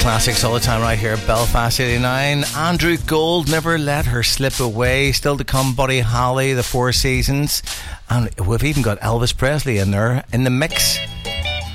Classics all the time right here, Belfast 89. Andrew Gold, Never Let Her Slip Away. Still to come, Buddy Holly, The Four Seasons. And we've even got Elvis Presley in there in the mix.